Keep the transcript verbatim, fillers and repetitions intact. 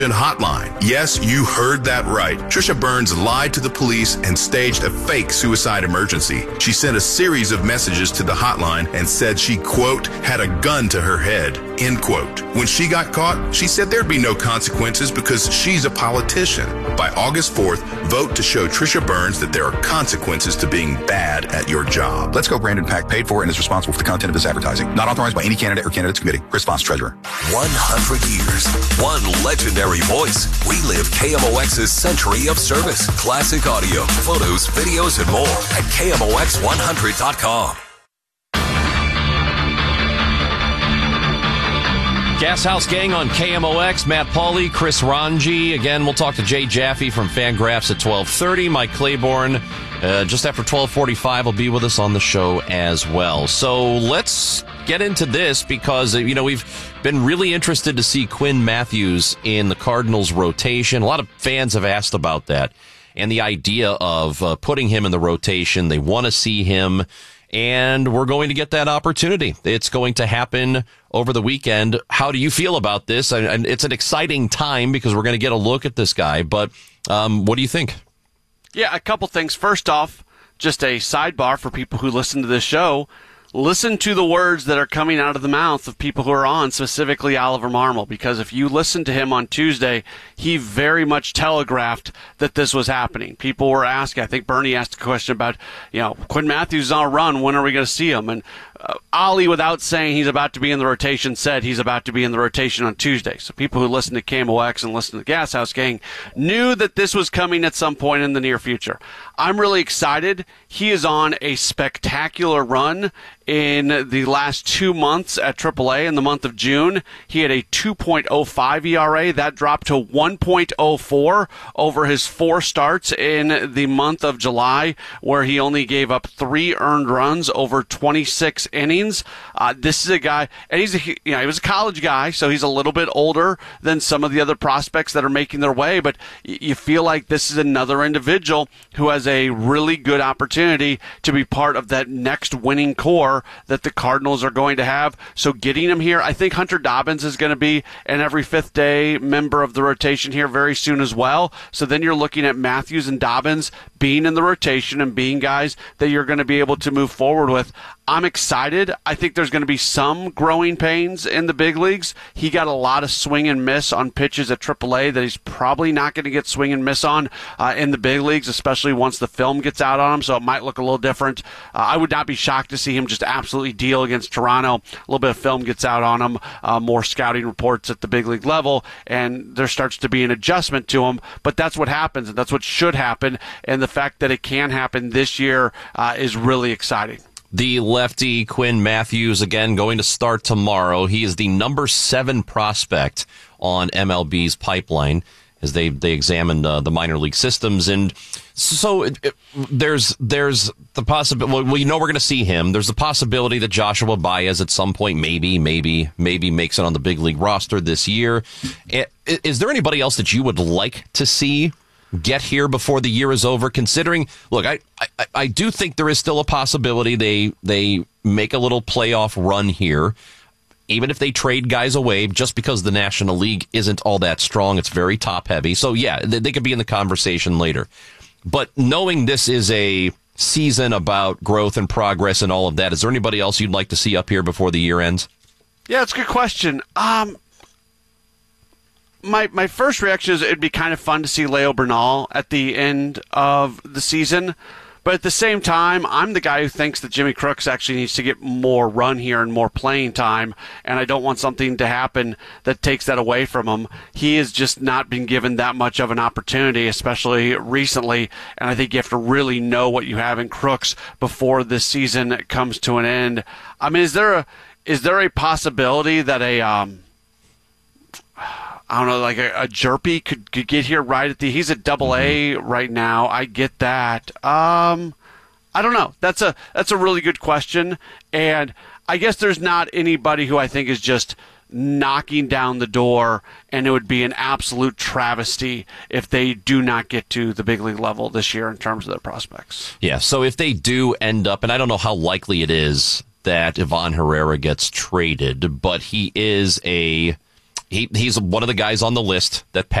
Hotline. Yes, you heard that right. Trisha Burns lied to the police and staged a fake suicide emergency. She sent a series of messages to the hotline and said she, quote, had a gun to her head, end quote. When she got caught, she said there'd be no consequences because she's a politician. By August fourth, vote to show Trisha Burns that there are consequences to being bad at your job. Let's Go Brandon PAC paid for and is responsible for the content of this advertising. Not authorized by any candidate or candidates committee. Chris Voss, Treasurer. one hundred years. One legendary voice. We live K M O X's century of service. Classic audio, photos, videos, and more at K M O X one hundred dot com. Gas House Gang on K M O X. Matt Pauley, Chris Ranji. Again, we'll talk to Jay Jaffe from Fangraphs at twelve thirty. Mike Claiborne, uh, just after twelve forty-five, will be with us on the show as well. So let's get into this because, uh, you know, we've been really interested to see Quinn Matthews in the Cardinals rotation. A lot of fans have asked about that and the idea of uh, putting him in the rotation. They want to see him, and we're going to get that opportunity. It's going to happen over the weekend. How do you feel about this? And it's an exciting time because we're going to get a look at this guy, but um, what do you think? Yeah, a couple things. First off, just a sidebar for people who listen to this show. Listen to the words that are coming out of the mouth of people who are on, specifically Oliver Marmol, because if you listen to him on Tuesday, he very much telegraphed that this was happening. People were asking, I think Bernie asked a question about, you know, Quinn Matthews is on a run, when are we going to see him? And uh, Ollie, without saying he's about to be in the rotation, said he's about to be in the rotation on Tuesday. So people who listen to K M O X and listen to the Gas House Gang knew that this was coming at some point in the near future. I'm really excited. He is on a spectacular run in the last two months at triple A. In the month of June, he had a two point oh five E R A. That dropped to one point oh four over his four starts in the month of July, where he only gave up three earned runs over twenty-six innings. Uh, this is a guy, and he's a, you know, he was a college guy, so he's a little bit older than some of the other prospects that are making their way, but you feel like this is another individual who has a really good opportunity to be part of that next winning core that the Cardinals are going to have. So getting him here, I think Hunter Dobbins is going to be an every fifth day member of the rotation here very soon as well. So then you're looking at Matthews and Dobbins being in the rotation and being guys that you're going to be able to move forward with. I'm excited. I think there's going to be some growing pains in the big leagues. He got a lot of swing and miss on pitches at triple A that he's probably not going to get swing and miss on uh, in the big leagues, especially once the film gets out on him, so it might look a little different. Uh, I would not be shocked to see him just absolutely deal against Toronto. A little bit of film gets out on him, uh, more scouting reports at the big league level, and there starts to be an adjustment to him. But that's what happens, and that's what should happen, and the fact that it can happen this year uh, is really exciting. The lefty Quinn Matthews, again, going to start tomorrow. He is the number seven prospect on M L B's pipeline as they they examined uh, the minor league systems. And so it, it, there's there's the possibility, well, you know we're going to see him. There's the possibility that Joshua Baez at some point maybe, maybe, maybe makes it on the big league roster this year. Is there anybody else that you would like to see get here before the year is over, considering, look, I, I, I do think there is still a possibility they they make a little playoff run here, even if they trade guys away, just because the National League isn't all that strong. It's very top-heavy. So, yeah, they, they could be in the conversation later. But knowing this is a season about growth and progress and all of that, is there anybody else you'd like to see up here before the year ends? Yeah, it's a good question. Um... My my first reaction is it'd be kind of fun to see Leo Bernal at the end of the season. But at the same time, I'm the guy who thinks that Jimmy Crooks actually needs to get more run here and more playing time, and I don't want something to happen that takes that away from him. He has just not been given that much of an opportunity, especially recently, and I think you have to really know what you have in Crooks before this season comes to an end. I mean, is there a is there a possibility that a um, I don't know, like a, a Jerpy could, could get here right at the. He's at Double A mm-hmm. right now. I get that. Um, I don't know. That's a that's a really good question, and I guess there's not anybody who I think is just knocking down the door, and it would be an absolute travesty if they do not get to the big league level this year in terms of their prospects. Yeah. So if they do end up, and I don't know how likely it is that Ivan Herrera gets traded, but he is a he he's one of the guys on the list that